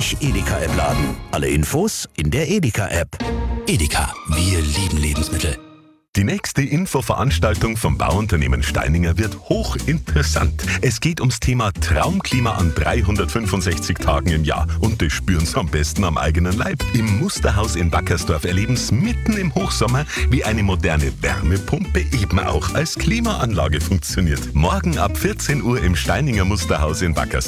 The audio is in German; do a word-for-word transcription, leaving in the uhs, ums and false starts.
Mensch Edeka-App laden. Alle Infos in der Edeka-App. Edeka, wir lieben Lebensmittel. Die nächste Infoveranstaltung vom Bauunternehmen Steininger wird hochinteressant. Es geht ums Thema Traumklima an dreihundertfünfundsechzig Tagen im Jahr. Und das spüren Sie am besten am eigenen Leib. Im Musterhaus in Wackersdorf erleben Sie mitten im Hochsommer, wie eine moderne Wärmepumpe eben auch als Klimaanlage funktioniert. Morgen ab vierzehn Uhr im Steininger Musterhaus in Wackersdorf.